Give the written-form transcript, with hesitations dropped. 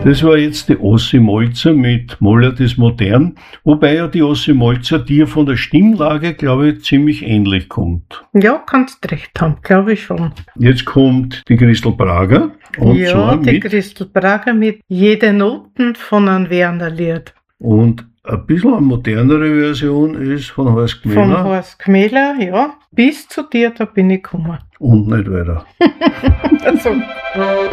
Das war jetzt die Ossi Molzer mit Moller des Modern, wobei ja die Ossi Molzer dir von der Stimmlage, glaube ich, ziemlich ähnlich kommt. Ja, kannst recht haben, glaube ich schon. Jetzt kommt die Christel Prager. Und ja, zwar die mit, Christel Prager mit Jede Noten von einem Werner Lied. und ein bisschen eine modernere Version ist von Horst Von Gmähler Horst Gmähler, ja. Bis zu dir, da bin ich gekommen. und nicht weiter. Also.